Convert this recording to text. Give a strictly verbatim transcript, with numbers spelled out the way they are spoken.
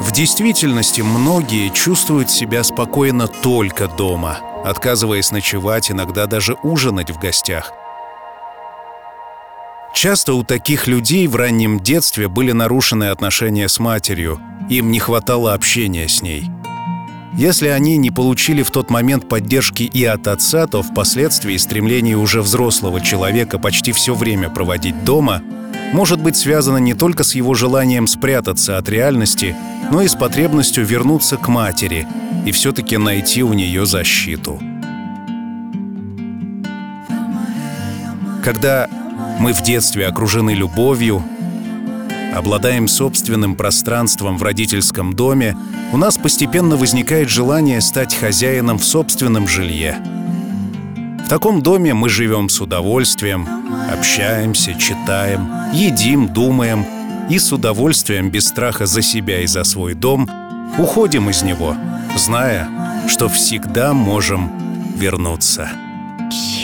В действительности многие чувствуют себя спокойно только дома, отказываясь ночевать, иногда даже ужинать в гостях. Часто у таких людей в раннем детстве были нарушены отношения с матерью, им не хватало общения с ней. Если они не получили в тот момент поддержки и от отца, то впоследствии стремление уже взрослого человека почти все время проводить дома может быть связано не только с его желанием спрятаться от реальности, но и с потребностью вернуться к матери и все-таки найти у нее защиту. Когда мы в детстве окружены любовью, обладаем собственным пространством в родительском доме, у нас постепенно возникает желание стать хозяином в собственном жилье. В таком доме мы живем с удовольствием, общаемся, читаем, едим, думаем и с удовольствием, без страха за себя и за свой дом, уходим из него, зная, что всегда можем вернуться.